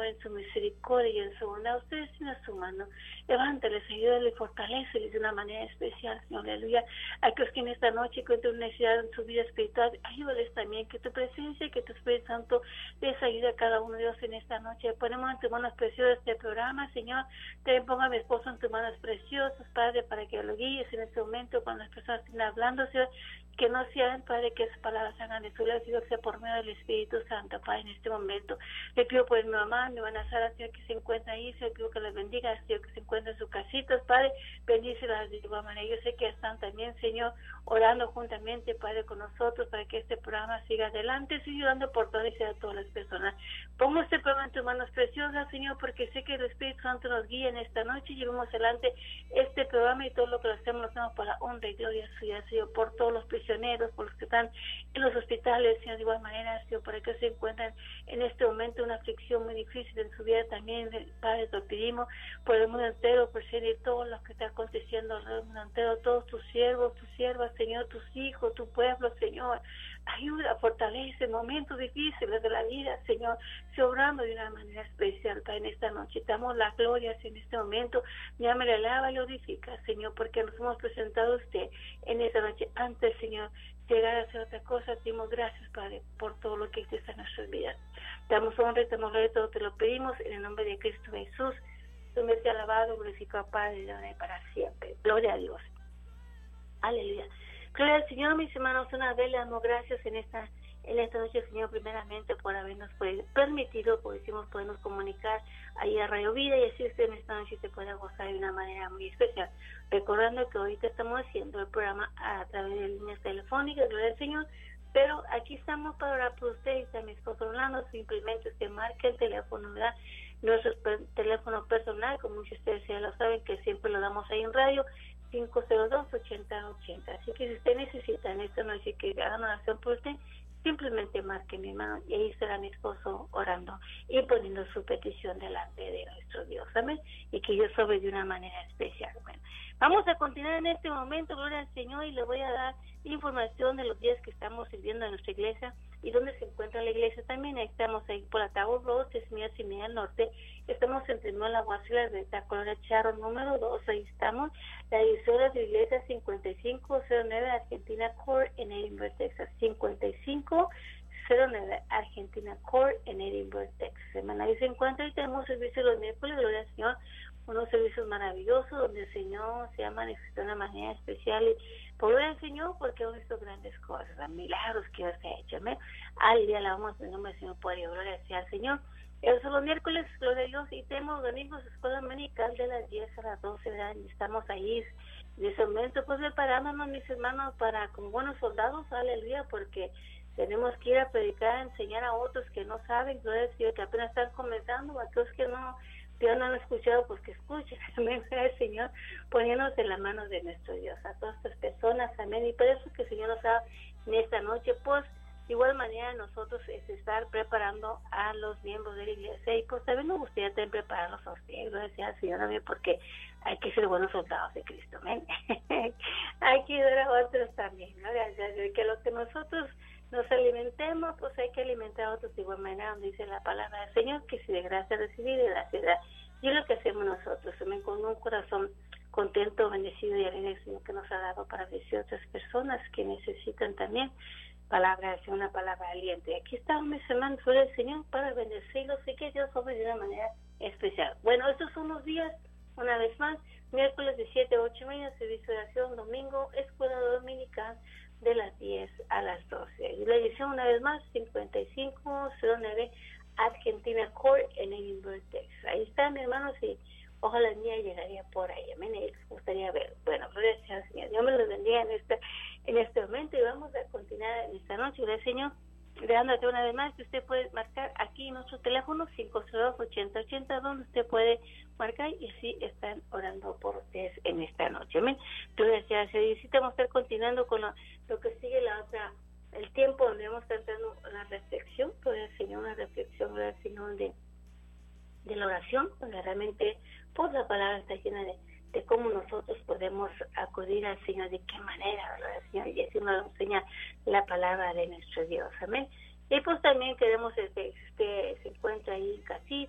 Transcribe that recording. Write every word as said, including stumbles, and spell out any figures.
en su misericordia y en su bondad. Ustedes tienen su mano. Levántales, ayúdales, fortaléceles de una manera especial, Señor, aleluya. A aquellos que en esta noche encuentran una necesidad en su vida espiritual, ayúdales también, que tu presencia, que tu Espíritu Santo les ayude a cada uno de ellos en esta noche. Ponemos en tus manos preciosas este programa, Señor. Te pongo a mi esposo en tus manos preciosas, Padre, para que lo guíes en este momento cuando las personas estén hablando, Señor. Que no sean, Padre, que esas palabras hagan de su lado, sino que sea por medio del Espíritu Santo, Padre, en este momento. Le pido por mi mamá, mi hermana Sara, Señor, que se encuentra ahí, Señor, pido que les bendiga, Señor, que se encuentra en sus casitas, Padre, bendícelas de igual manera. Yo sé que están también, Señor, orando juntamente, Padre, con nosotros, para que este programa siga adelante, siga ayudando por todas y a todas las personas. Pongo este programa en tus manos preciosas, Señor, porque sé que el Espíritu Santo nos guía en esta noche, y llevemos adelante este programa y todo lo que lo hacemos, lo hacemos para honra y gloria suya, Señor, por todos los prisioneros, por los que están en los hospitales, Señor, de igual manera, Señor, para que se encuentran en este momento una aflicción muy difícil en su vida también, Padre, te pedimos por el mundo entero, por ser todo lo que está aconteciendo alrededor del mundo entero, todos tus siervos, tus siervas, Señor, tus hijos, tu pueblo, Señor, ayuda, fortalece en momentos difíciles de la vida, Señor, se obrando de una manera especial, Padre, en esta noche. Te damos la gloria en este momento, llámale, alaba y glorifica, Señor, porque nos hemos presentado a usted en esta noche antes, Señor, llegar a hacer otra cosa. Te dimos gracias, Padre, por todo lo que hiciste en nuestras vidas. Te damos honra y te damos gloria, todo te lo pedimos en el nombre de Cristo Jesús. Tu nombre sea alabado, glorificado, Padre, de ahora y para siempre. Gloria a Dios. Aleluya. Gloria al Señor, mis hermanos. Una vez le damos gracias en esta en esta noche, Señor, primeramente por habernos permitido, por decimos, podernos comunicar ahí a Radio Vida, y así usted en esta noche se pueda gozar de una manera muy especial. Recordando que ahorita estamos haciendo el programa a través de líneas telefónicas, gloria al Señor, pero aquí estamos para orar por usted y está mi esposo Orlando. Simplemente usted marque el teléfono, ¿verdad? Nuestro per- teléfono personal, como muchos de ustedes ya lo saben, que siempre lo damos ahí en radio, cinco cero dos, ocho cero ocho cero. Así que si usted necesita en esta noche que hagan oración por usted, simplemente marque, mi hermano, y ahí será mi esposo orando y poniendo su petición delante de nuestro Dios, amén, y que yo sobre de una manera especial. Bueno, vamos a continuar en este momento, gloria al Señor, y le voy a dar información de los días que estamos sirviendo en nuestra iglesia y dónde se encuentra la iglesia también. Ahí estamos ahí por la Tower Road, tres millas y media al norte. Estamos entre la Guasila de la Colonia Charro número dos. Ahí estamos. La dirección de la iglesia cincuenta y cinco cero nueve Argentina Court en Edinburgh, Texas. cincuenta y cinco cero nueve Argentina Court en Edinburgh, Texas. Semana ahí se encuentra y tenemos servicios los miércoles, gloria al Señor. Unos servicios maravillosos donde el Señor se ha manifestado de una manera especial y por gloria al Señor, porque hemos visto grandes cosas, milagros que Dios ha hecho. ¿Me? Al día alabamos el nombre del Señor por ello, gloria sea al Señor. Esos son los miércoles, gloria a Dios, y tenemos domingos escuela dominical de las diez a las doce, ¿verdad? Y estamos ahí en ese momento, pues preparándonos, mis hermanos, para como buenos soldados, aleluya, porque tenemos que ir a predicar, a enseñar a otros que no saben, gloria al Señor, que apenas están comenzando, a aquellos que no Dios no han escuchado, pues que escuchen, amén, el Señor, poniéndonos en las manos de nuestro Dios, a todas estas personas, amén, y por eso que el Señor nos ha, en esta noche, pues, de igual manera nosotros es estar preparando a los miembros de la iglesia, y pues también nos gustaría también prepararlos a ustedes, gracias al Señor, amén, porque hay que ser buenos soldados de Cristo, amén, hay que ayudar a otros también, ¿no? Gracias, que lo que nosotros nos alimentemos, pues hay que alimentar a otros de igual manera, donde dice la palabra del Señor, que si de gracia recibir, de gracia da. Y es lo que hacemos nosotros, también con un corazón contento, bendecido y alegre, el Señor que nos ha dado para bendecir a otras personas que necesitan también palabra de Señor, una palabra aliente. Aquí estamos, mis hermanos, por el Señor, para bendecirlos y que Dios obre de una manera especial. Bueno, estos son los días, una vez más, miércoles de siete a ocho y media, servicio de oración, domingo, escuela dominical, de las diez a las doce. Y la edición, una vez más, cincuenta y cinco cero nueve Argentina Court en Edinburgh, Texas. Ahí está, mi hermano, y ojalá el día llegaría por ahí. Amén, y les gustaría ver. Bueno, gracias al Señor. Dios me los bendiga en este, en este momento y vamos a continuar en esta noche. Gracias, Señor. Dándote una vez más que usted puede marcar aquí nuestro teléfono cinco cero dos, ocho cero ocho cero, donde usted puede marcar y así están orando por ustedes en esta noche. Amén. Entonces, ya se necesitamos estar continuando con lo, lo que sigue la otra, el tiempo donde vamos a estar dando la reflexión, gloria al Señor, una reflexión, gloria al Señor, de, de la oración, donde realmente pues la palabra está llena de, de cómo nosotros podemos acudir al Señor, de qué manera, gloria al Señor, y así nos enseña la palabra de nuestro Dios. Amén. Y pues también queremos este, que se encuentre ahí en casita,